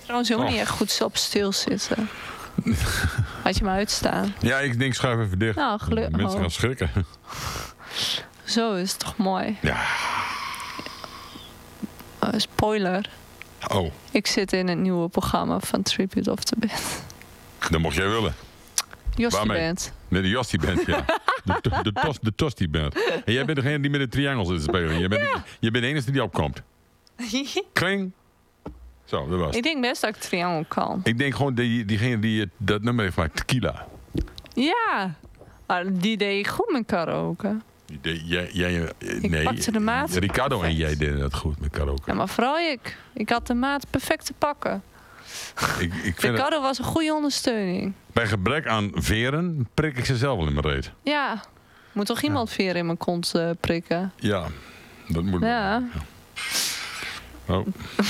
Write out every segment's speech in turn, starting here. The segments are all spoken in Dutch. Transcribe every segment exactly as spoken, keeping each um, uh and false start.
Trouwens helemaal Oh. niet echt goed op stilzitten. Had je me uitstaan. Ja, ik denk schuif even dicht. Nou, gelukkig. Mensen Oh. gaan schrikken. Zo is het toch mooi. Ja. Uh, spoiler. Oh, Ik zit in het nieuwe programma van Tribute of the Band. dat mocht jij willen. Jostie Waarmee? Band. Nee, de Jostie Band, ja. De, de, de, tos, de Tosti Band. En jij bent degene die met de triangels zit te spelen. Je bent, je bent de enige die opkomt. Kling. Zo, dat was het. Ik denk best dat ik triangel kan. Ik denk gewoon die, diegene die het- dat nummer heeft gemaakt, Tequila. Ja. Maar die deed ik goed met karaoke. Die deed- Jij, jij, eh, Ik nee, pakte de maat Ricardo en perfect. jij deden dat goed met karaoke. Ja, maar vooral ik. Ik had de maat perfect te pakken. Ik, ik vind het, Ricardo was een goede ondersteuning. bij gebrek aan veren prik ik ze zelf wel in mijn reet. Ja. Moet toch iemand veren in mijn kont eh, prikken? Ja, dat moet wel. Ja. Oh.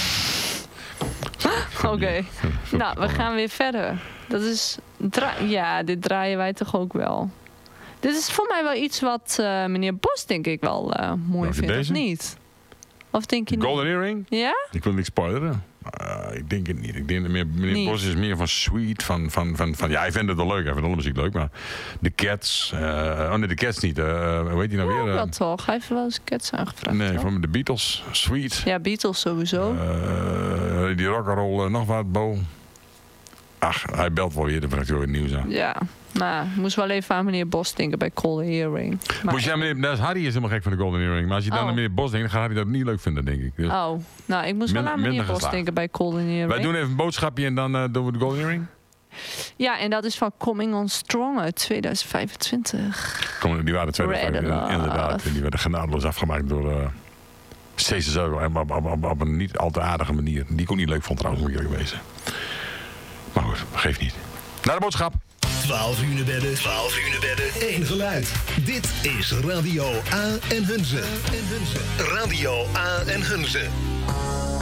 Oké. Nou, we gaan weer verder. Dat is... dra- ja, dit draaien wij toch ook wel. Dit is voor mij wel iets wat eh, meneer Bos denk ik wel eh, mooi Welke vindt, deze? of niet? Of denk je niet? Golden Earring? Ja? Ik wil niks spoileren. Maar ik denk het niet. Ik denk dat meer, meneer Niet. Bos is meer van sweet. Van, van, van, van, ja, hij vindt het wel leuk. Hij vindt alle muziek leuk. Maar de Cats... eh, oh nee, de Cats niet. eh, hoe heet die nou Ja, weer? eh? wel toch. Hij heeft wel eens Cats aangevraagd. nee, toch? van de Beatles. Sweet. Ja, Beatles sowieso. Eh, die rock'n'roll, eh, nog wat, Bo. Ach, hij belt wel weer. Dan brengt hij weer nieuws aan. Ja. Maar ik moest wel even aan meneer Bos denken bij Golden Earring. Maar- Moest jij, meneer, dat is Harry is helemaal gek van de Golden Earring. Maar als je dan Oh. aan meneer Bos denkt, dan gaat Harry dat niet leuk vinden, denk ik. Dus Oh, nou, ik moest wel Minder- aan meneer minder Bos geslaagd. denken bij Golden Earring. wij doen even een boodschapje en dan eh, doen we de Golden Earring. Ja, en dat is van Coming On Strong uit tweeduizend vijfentwintig. Kom, die waren tweeduizend Red vijf, inderdaad. Love. En die werden genadeloos afgemaakt door uh, Steeds zo, op, op, op, op een niet al te aardige manier. Die ik ook niet leuk vond trouwens, moet ik eerlijk wezen. Maar goed, geeft niet. Naar de boodschap. twaalf uur bedden, twaalf uur bedden, één geluid. Dit is Radio A en Hunze. Radio A en Hunze.